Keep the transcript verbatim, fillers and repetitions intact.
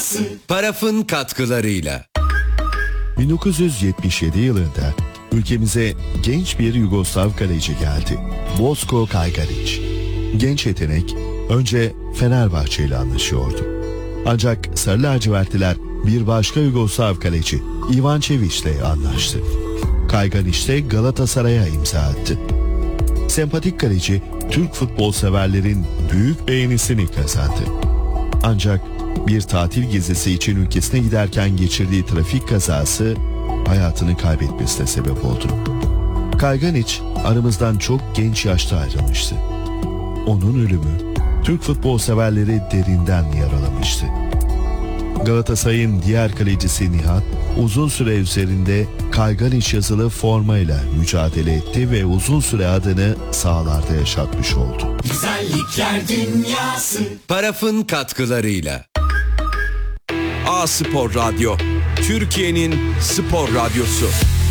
Dünyası Paraf'ın katkılarıyla. bin dokuz yüz yetmiş yedi yılında ülkemize genç bir Yugoslav kaleci geldi. Boško Kajganić. Genç yetenek önce Fenerbahçe ile anlaşıyordu. Ancak Sarı Lacivertliler bir başka Yugoslav kaleci Ivan Čević ile anlaştı. Kajganić de Galatasaray'a imza attı. Sempatik kaleci Türk futbol severlerin büyük beğenisini kazandı. Ancak bir tatil gezisi için ülkesine giderken geçirdiği trafik kazası hayatını kaybetmesine sebep oldu. Kajganić aramızdan çok genç yaşta ayrılmıştı. Onun ölümü Türk futbol severleri derinden yaralamıştı. Galatasaray'ın diğer kalecisi Nihat uzun süre üzerinde Kajganić yazılı formayla mücadele etti ve uzun süre adını sahalarda yaşatmış oldu. Güzellikler Dünyası Paraf'ın katkılarıyla. A Spor Radyo, Türkiye'nin spor radyosu.